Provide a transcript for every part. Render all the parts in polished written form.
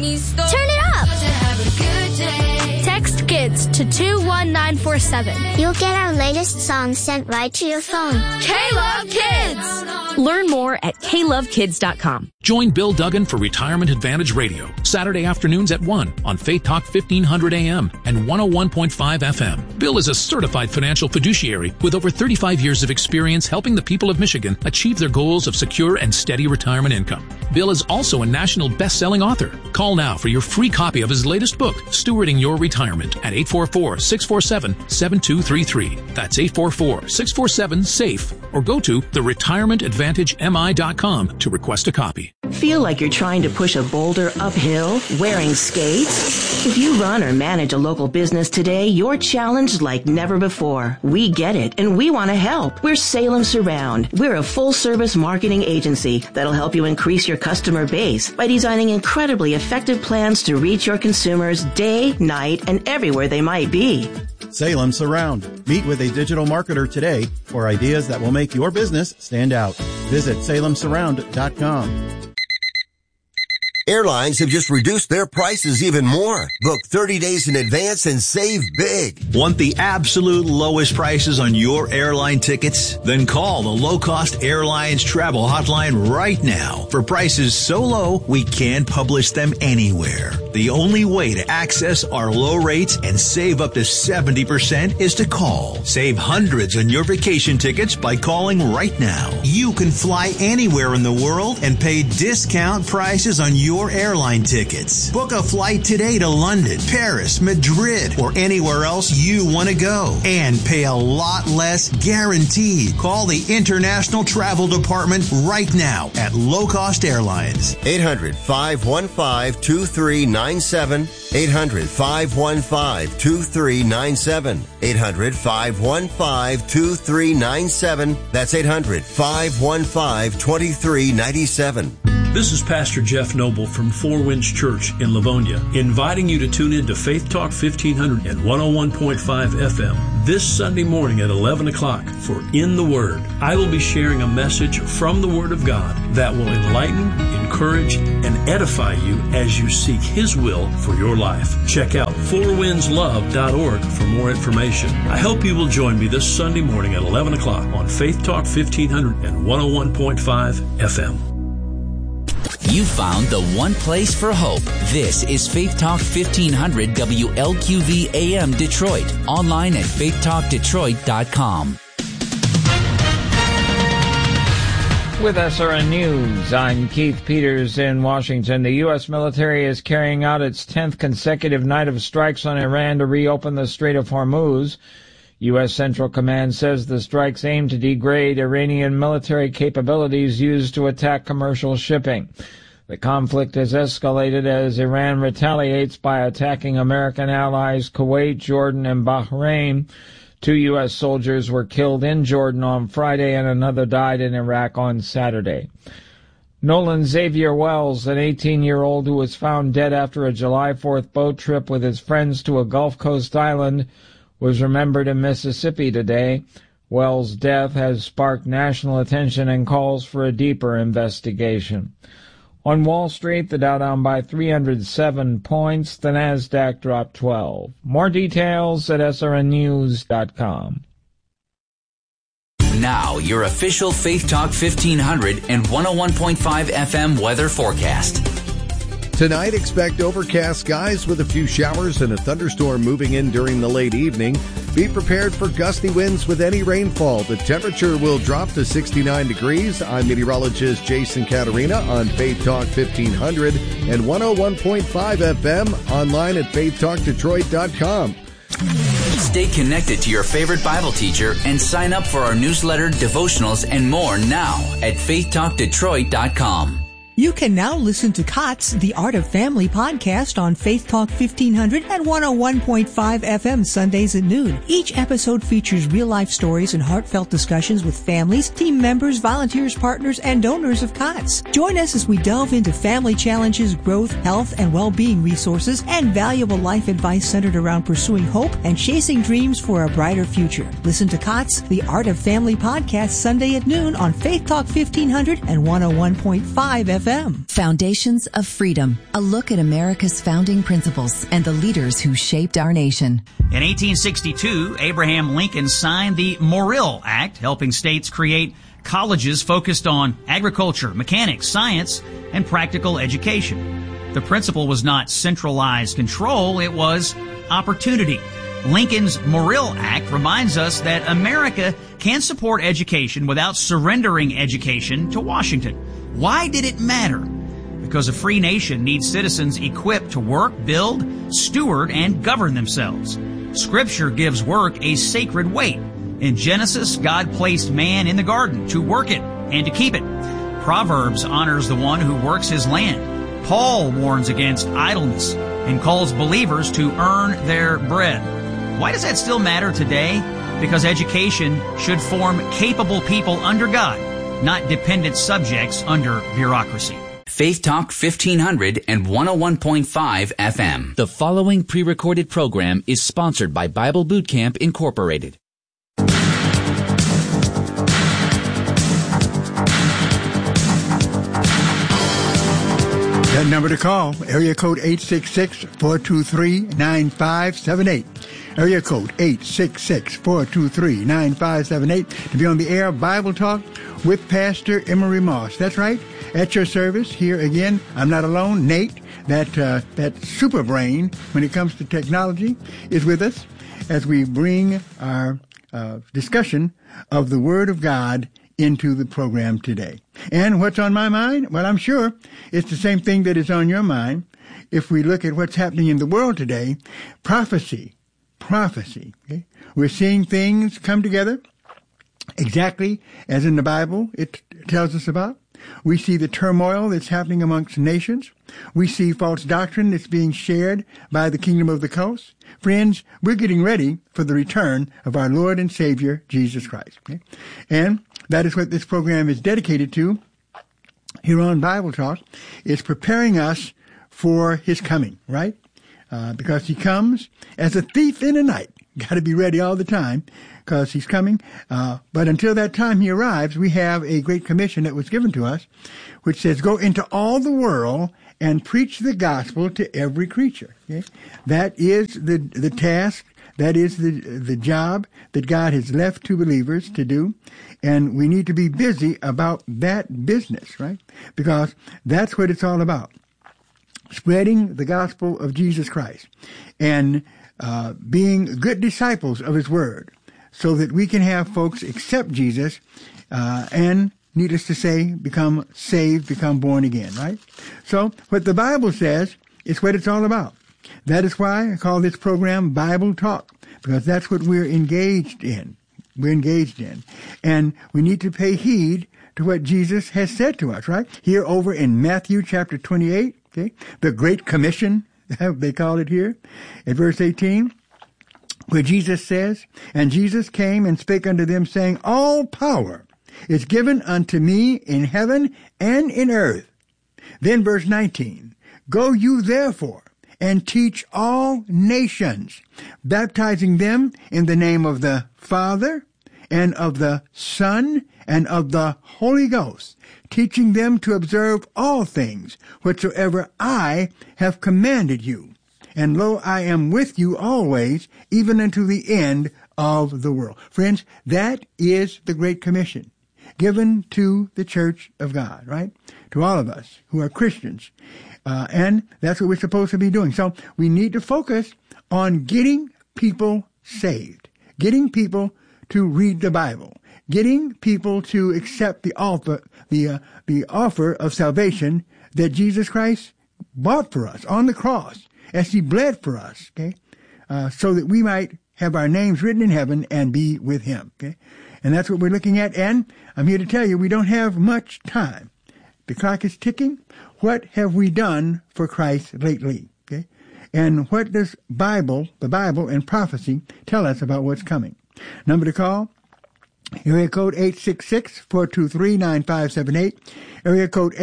Turn it up. Text KIDS to 21947. You'll get our latest songs sent right to your phone. K-Love Kids. Learn more at klovekids.com. Join Bill Duggan for Retirement Advantage Radio, Saturday afternoons at 1 on Faith Talk 1500 AM and 101.5 FM. Bill is a certified financial fiduciary with over 35 years of experience helping the people of Michigan achieve their goals of secure and steady retirement income. Bill is also a national best-selling author. Call now for your free copy of his latest book, Stewarding Your Retirement, at 844-647-7233. That's 844-647-SAFE, or go to theretirementadvantagemi.com to request a copy. Feel like you're trying to push a boulder uphill wearing skates? If you run or manage a local business today, you're challenged like never before. We get it, and we want to help. We're Salem Surround. We're a full-service marketing agency that'll help you increase your customer base by designing incredibly effective plans to reach your consumers day, night, and everywhere they might be. Salem Surround. Meet with a digital marketer today for ideas that will make your business stand out. Visit salemsurround.com. Airlines have just reduced their prices even more. Book 30 days in advance and save big. Want the absolute lowest prices on your airline tickets? Then call the Low Cost Airlines Travel Hotline right now for prices so low we can't publish them anywhere. The only way to access our low rates and save up to 70% is to call. Save hundreds on your vacation tickets by calling right now. You can fly anywhere in the world and pay discount prices on your airline tickets. Book a flight today to London, Paris, Madrid, or anywhere else you want to go and pay a lot less guaranteed. Call the International Travel Department right now at Low Cost Airlines. 800-515-2397. 800-515-2397. 800-515-2397. That's 800-515-2397. This is Pastor Jeff Noble from Four Winds Church in Livonia, inviting you to tune in to Faith Talk 1500 and 101.5 FM this Sunday morning at 11 o'clock for In the Word. I will be sharing a message from the Word of God that will enlighten, encourage, and edify you as you seek His will for your life. Check out fourwindslove.org for more information. I hope you will join me this Sunday morning at 11 o'clock on Faith Talk 1500 and 101.5 FM. You found the one place for hope. This is Faith Talk 1500 WLQV AM Detroit. Online at faithtalkdetroit.com. With SRN News, I'm Keith Peters in Washington. The U.S. military is carrying out its 10th consecutive night of strikes on Iran to reopen the Strait of Hormuz. U.S. Central Command says the strikes aim to degrade Iranian military capabilities used to attack commercial shipping. The conflict has escalated as Iran retaliates by attacking American allies Kuwait, Jordan, and Bahrain. 2 U.S. soldiers were killed in Jordan on Friday and another died in Iraq on Saturday. Nolan Xavier Wells, an 18-year-old who was found dead after a July 4th boat trip with his friends to a Gulf Coast island, was remembered in Mississippi today. Wells' death has sparked national attention and calls for a deeper investigation. On Wall Street, the Dow down by 307 points. The Nasdaq dropped 12. More details at srnnews.com. Now, your official Faith Talk 1500 and 101.5 FM weather forecast. Tonight, expect overcast skies with a few showers and a thunderstorm moving in during the late evening. Be prepared for gusty winds with any rainfall. The temperature will drop to 69 degrees. I'm meteorologist Jason Caterina on Faith Talk 1500 and 101.5 FM, online at faithtalkdetroit.com. Stay connected to your favorite Bible teacher and sign up for our newsletter, devotionals, and more now at faithtalkdetroit.com. You can now listen to COTS, The Art of Family podcast on Faith Talk 1500 and 101.5 FM Sundays at noon. Each episode features real-life stories and heartfelt discussions with families, team members, volunteers, partners, and donors of COTS. Join us as we delve into family challenges, growth, health, and well-being resources, and valuable life advice centered around pursuing hope and chasing dreams for a brighter future. Listen to COTS, The Art of Family podcast Sunday at noon on Faith Talk 1500 and 101.5 FM FM. Foundations of Freedom, a look at America's founding principles and the leaders who shaped our nation. In 1862, Abraham Lincoln signed the Morrill Act, helping states create colleges focused on agriculture, mechanics, science, and practical education. The principle was not centralized control, it was opportunity. Lincoln's Morrill Act reminds us that America can support education without surrendering education to Washington. Why did it matter? Because a free nation needs citizens equipped to work, build, steward, and govern themselves. Scripture gives work a sacred weight. In Genesis, God placed man in the garden to work it and to keep it. Proverbs honors the one who works his land. Paul warns against idleness and calls believers to earn their bread. Why does that still matter today? Because education should form capable people under God, not dependent subjects under bureaucracy. Faith Talk 1500 and 101.5 FM. The following pre-recorded program is sponsored by Bible Boot Camp Incorporated. That number to call, area code 866-423-9578. Area code 866-423-9578 to be on the air of Bible Talk with Pastor Emery Moss. That's right. At your service, here again, I'm not alone. Nate, that super brain when it comes to technology, is with us as we bring our discussion of the Word of God into the program today. And what's on my mind? Well, I'm sure it's the same thing that is on your mind. If we look at what's happening in the world today, prophecy. Okay? We're seeing things come together exactly as in the Bible it tells us about. We see the turmoil that's happening amongst nations. We see false doctrine that's being shared by the kingdom of the coast. Friends, we're getting ready for the return of our Lord and Savior, Jesus Christ. Okay? And that is what this program is dedicated to here on Bible Talk. It's preparing us for His coming, right? Because He comes as a thief in the night. Got to be ready all the time because He's coming. But until that time He arrives, we have a great commission that was given to us, which says, go into all the world and preach the gospel to every creature. Okay? That is the task. That is the job that God has left to believers to do. And we need to be busy about that business, right? Because that's what it's all about. Spreading the gospel of Jesus Christ and being good disciples of His Word so that we can have folks accept Jesus and, needless to say, become saved, become born again, right? So what the Bible says is what it's all about. That is why I call this program Bible Talk, because that's what we're engaged in. And we need to pay heed to what Jesus has said to us, right? Here over in Matthew chapter 28, okay, the Great Commission, they call it here, at verse 18, where Jesus says, and Jesus came and spake unto them, saying, all power is given unto me in heaven and in earth. Then verse 19, go you therefore and teach all nations, baptizing them in the name of the Father and of the Son and of the Holy Ghost, teaching them to observe all things whatsoever I have commanded you. And lo, I am with you always, even unto the end of the world. Friends, that is the Great Commission given to the Church of God, right? To all of us who are Christians. And that's what we're supposed to be doing. So we need to focus on getting people saved, getting people to read the Bible, getting people to accept the offer of salvation that Jesus Christ bought for us on the cross as He bled for us, okay, so that we might have our names written in heaven and be with Him, okay? And that's what we're looking at. And I'm here to tell you, we don't have much time. The clock is ticking. What have we done for Christ lately? Okay? And what does the Bible and prophecy tell us about what's coming? Number to call, area code 866-423-9578. Area code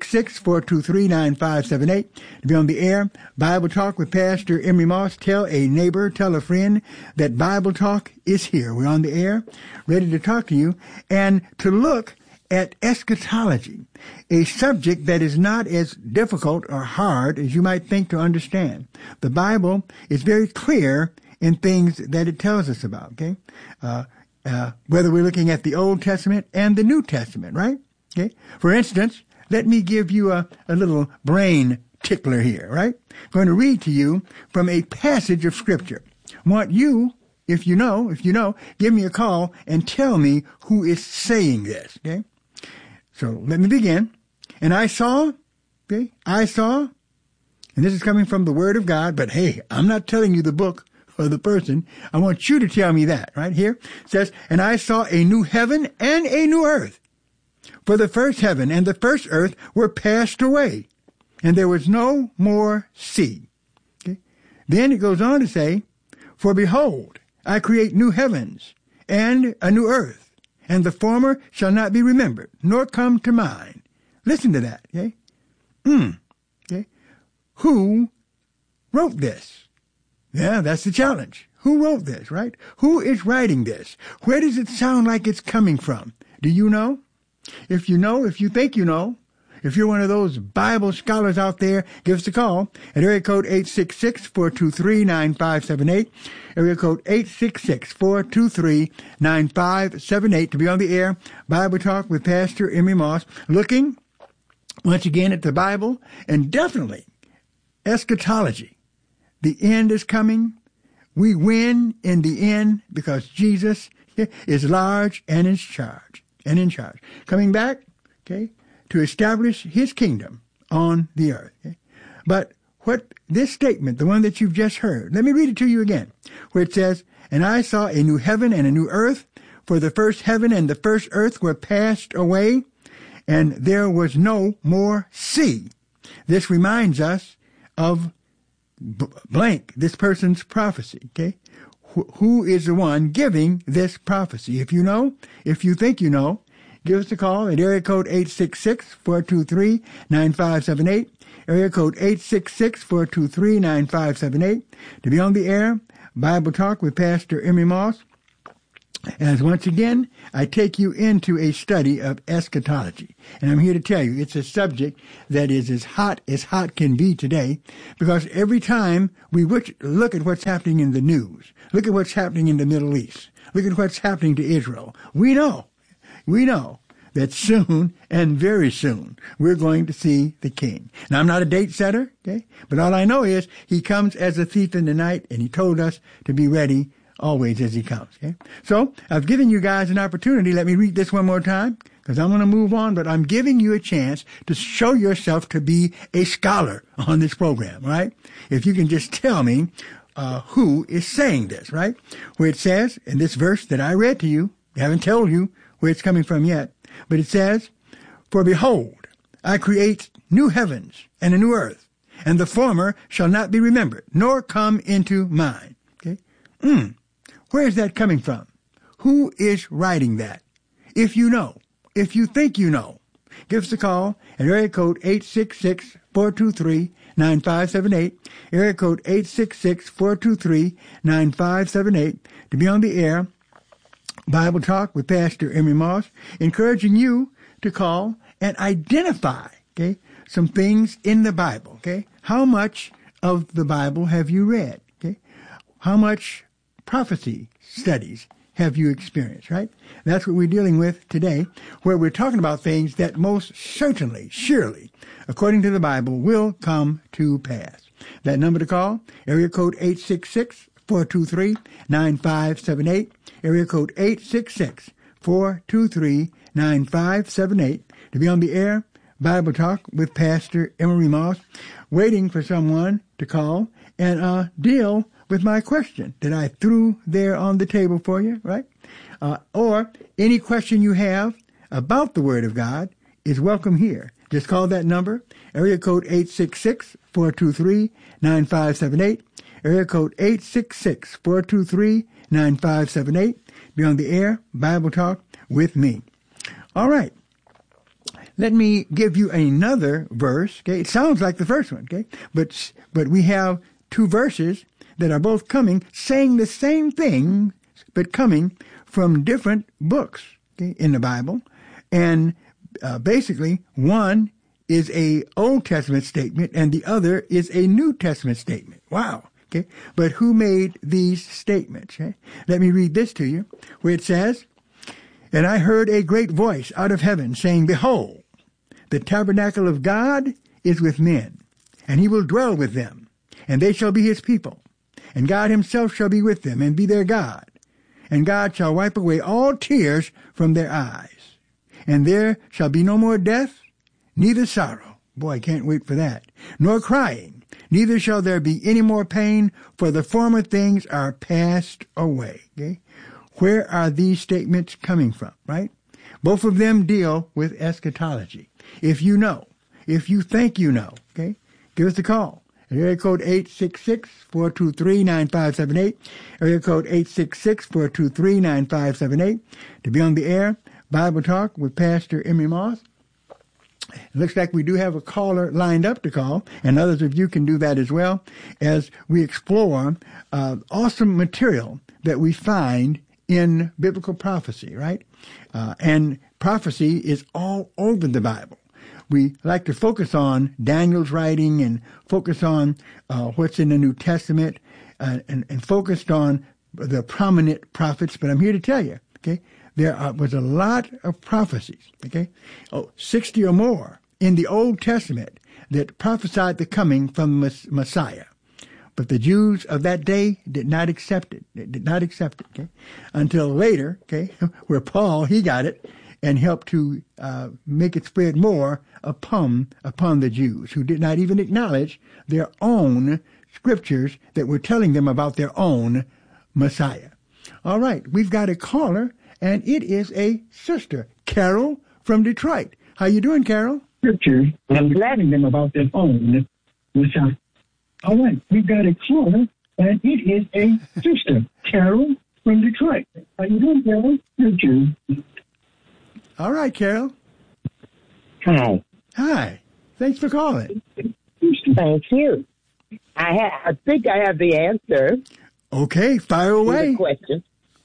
866-423-9578. To be on the air, Bible Talk with Pastor Emery Moss. Tell a neighbor, tell a friend that Bible Talk is here. We're on the air, ready to talk to you and to look at eschatology, a subject that is not as difficult or hard as you might think to understand. The Bible is very clear in things that it tells us about, okay? Whether we're looking at the Old Testament and the New Testament, right? Okay. For instance, let me give you a little brain tickler here, right? I'm going to read to you from a passage of Scripture. I want you, if you know, give me a call and tell me who is saying this, okay? So let me begin. And I saw, and this is coming from the Word of God, but hey, I'm not telling you the book or the person. I want you to tell me that, right here. It says, and I saw a new heaven and a new earth. For the first heaven and the first earth were passed away, and there was no more sea. Okay? Then it goes on to say, for behold, I create new heavens and a new earth, and the former shall not be remembered, nor come to mind. Listen to that, okay? Okay? Who wrote this? Yeah, that's the challenge. Who wrote this, right? Who is writing this? Where does it sound like it's coming from? Do you know? If you know, if you think you know, if you're one of those Bible scholars out there, give us a call at area code 866-423-9578, area code 866-423-9578 to be on the air. Bible Talk with Pastor Emery Moss, looking once again at the Bible and definitely eschatology. The end is coming. We win in the end because Jesus is large and in charge. Coming back, okay, to establish his kingdom on the earth. Okay? But what this statement, the one that you've just heard, let me read it to you again, where it says, and I saw a new heaven and a new earth, for the first heaven and the first earth were passed away, and there was no more sea. This reminds us of blank, this person's prophecy, okay? Who is the one giving this prophecy? If you know, if you think you know, give us a call at area code 866-423-9578, area code 866-423-9578 to be on the air, Bible Talk with Pastor Emery Moss. As once again, I take you into a study of eschatology. And I'm here to tell you it's a subject that is as hot can be today, because every time we look at what's happening in the news, look at what's happening in the Middle East, look at what's happening to Israel, we know that soon and very soon we're going to see the King. Now, I'm not a date setter, okay? But all I know is he comes as a thief in the night, and he told us to be ready always as he comes, okay? So I've given you guys an opportunity. Let me read this one more time, because I'm going to move on, but I'm giving you a chance to show yourself to be a scholar on this program, right? If you can just tell me who is saying this, right? Where it says, in this verse that I read to you, I haven't told you where it's coming from yet, but it says, for behold, I create new heavens and a new earth, and the former shall not be remembered, nor come into mind. Okay? Where is that coming from? Who is writing that? If you know, if you think you know, give us a call at area code 866-423-9578, area code 866-423-9578 to be on the air. Bible Talk with Pastor Emery Moss, encouraging you to call and identify, okay, some things in the Bible, okay? How much of the Bible have you read, okay? How much prophecy studies have you experienced, right? That's what we're dealing with today, where we're talking about things that most certainly, surely, according to the Bible, will come to pass. That number to call, area code 866-423-9578, area code 866-423-9578 to be on the air, Bible Talk with Pastor Emery Moss, waiting for someone to call and deal with my question that I threw there on the table for you, right? Or any question you have about the Word of God is welcome here. Just call that number, area code 866-423-9578, area code 866-423-9578. Be on the air, Bible Talk with me. All right. Let me give you another verse, okay? It sounds like the first one, okay? But we have two verses that are both coming, saying the same thing, but coming from different books, okay, in the Bible. And basically, one is a Old Testament statement and the other is a New Testament statement. Wow. Okay. But who made these statements? Okay? Let me read this to you, where it says, "And I heard a great voice out of heaven saying, Behold, the tabernacle of God is with men, and he will dwell with them, and they shall be his people. And God himself shall be with them and be their God. And God shall wipe away all tears from their eyes. And there shall be no more death, neither sorrow." Boy, I can't wait for that. "Nor crying, neither shall there be any more pain, for the former things are passed away." Okay? Where are these statements coming from, right? Both of them deal with eschatology. If you know, if you think you know, okay, give us a call. Area code 866-423-9578. Area code 866-423-9578. To be on the air, Bible Talk with Pastor Emery Moss. It looks like we do have a caller lined up to call, and others of you can do that as well as we explore awesome material that we find in biblical prophecy, right? And prophecy is all over the Bible. We like to focus on Daniel's writing and focus on what's in the New Testament and focused on the prominent prophets. But I'm here to tell you, okay, there was a lot of prophecies, okay, 60 or more in the Old Testament that prophesied the coming from Messiah. But the Jews of that day did not accept it. They did not accept it, okay, until later, okay, where Paul, he got it and helped to make it spread more upon the Jews, who did not even acknowledge their own scriptures that were telling them about their own Messiah. All right, we've got a caller, and it is a sister, Carol from Detroit. How you doing, Carol? Scriptures and letting them about their own Messiah. All right, we've got a caller, and it is a sister, Carol from Detroit. How you doing, Carol? Scriptures. All right, Carol. Hi. Hi. Thanks for calling. Thank you. I think I have the answer. Okay, fire away. The question.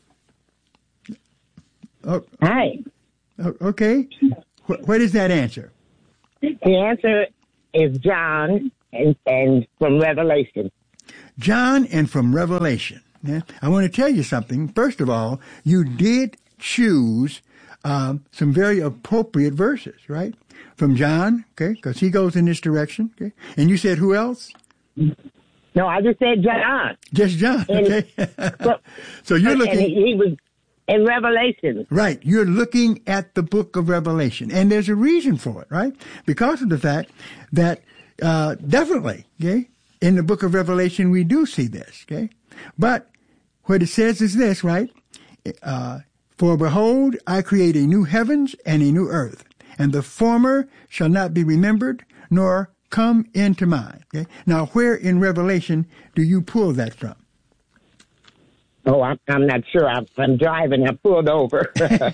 Oh. Hi. Okay. What is that answer? The answer is John and from Revelation. John and from Revelation. Yeah? I want to tell you something. First of all, you did choose some very appropriate verses, right? From John, okay, because he goes in this direction, okay? And you said who else? No, I just said John. Just John, okay? So you're looking... And he was in Revelation. Right. You're looking at the book of Revelation. And there's a reason for it, right? Because of the fact that definitely, okay, in the book of Revelation we do see this, okay? But what it says is this, right? For behold, I create a new heavens and a new earth, and the former shall not be remembered, nor come into mind. Okay? Now, where in Revelation do you pull that from? Oh, I'm not sure. I'm driving. I pulled over.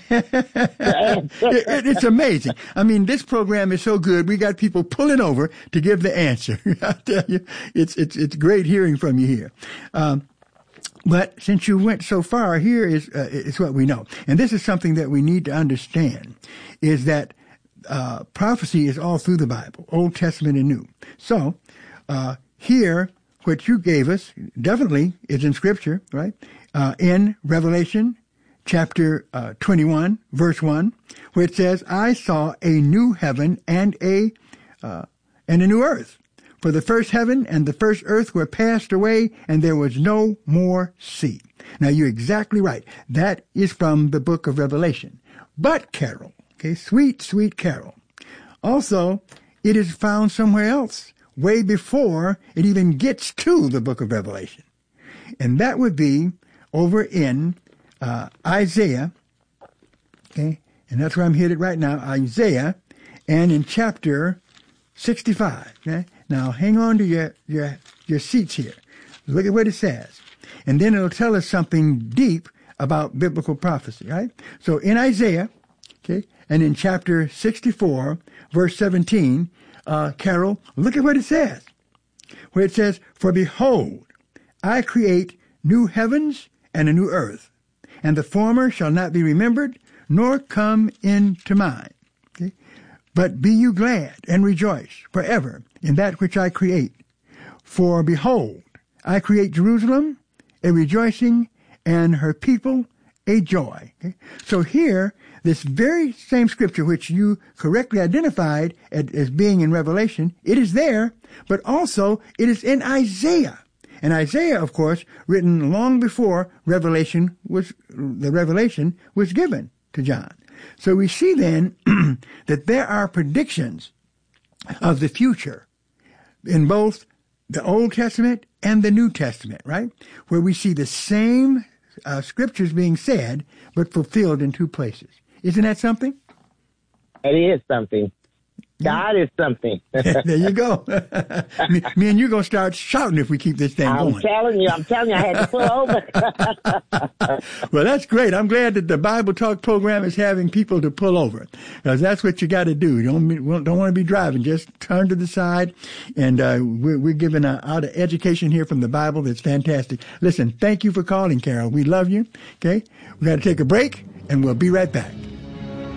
It's amazing. I mean, this program is so good. We got people pulling over to give the answer. I tell you, it's great hearing from you here. But since you went so far, here is what we know. And this is something that we need to understand, is that prophecy is all through the Bible, Old Testament and New. So here, what you gave us definitely is in Scripture, right? In Revelation chapter 21, verse 1, where it says, I saw a new heaven and a new earth. For the first heaven and the first earth were passed away, and there was no more sea. Now, you're exactly right. That is from the book of Revelation. But, Carol, okay, sweet, sweet Carol, also, it is found somewhere else, way before it even gets to the book of Revelation. And that would be over in Isaiah, okay, and that's where I'm headed right now, Isaiah, and in chapter 65, okay? Now, hang on to your seats here. Look at what it says. And then it'll tell us something deep about biblical prophecy, right? So in Isaiah, okay, and in chapter 64, verse 17, Carol, look at what it says. Where it says, for behold, I create new heavens and a new earth, and the former shall not be remembered, nor come into mind. Okay? But be you glad and rejoice forever in that which I create. For behold, I create Jerusalem a rejoicing, and her people a joy. Okay? So here, this very same scripture which you correctly identified as being in Revelation, it is there, but also it is in Isaiah. And Isaiah, of course, written long before the revelation was given to John. So we see then that there are predictions of the future in both the Old Testament and the New Testament, right? Where we see the same scriptures being said, but fulfilled in two places. Isn't that something? It is something. God is something. There you go. me and you going to start shouting if we keep this thing going. I'm telling you, I had to pull over. Well, that's great. I'm glad that the Bible Talk program is having people to pull over, because that's what you got to do. You don't want to be driving. Just turn to the side, and we're giving out an education here from the Bible that's fantastic. Listen, thank you for calling, Carol. We love you. Okay? We got to take a break, and we'll be right back.